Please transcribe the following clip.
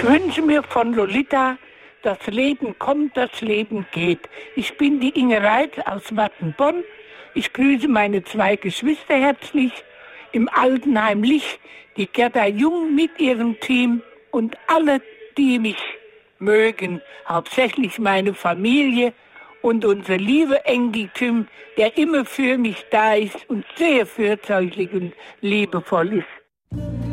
wünsche mir von Lolita: Das Leben kommt, das Leben geht. Ich bin die Inge Reit aus Wattenbonn. Ich grüße meine 2 Geschwister herzlich. Im Altenheim Lich, die Gerda Jung mit ihrem Team und alle, die mich mögen. Hauptsächlich meine Familie und unser lieber Enkel Tim, der immer für mich da ist und sehr fürsorglich und liebevoll ist.